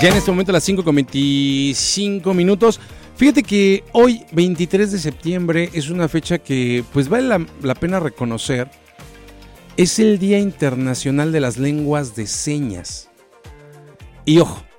Ya en este momento a las 5:25. Fíjate que hoy, 23 de septiembre, es una fecha que pues vale la pena reconocer. Es el Día Internacional de las Lenguas de Señas. Y ojo,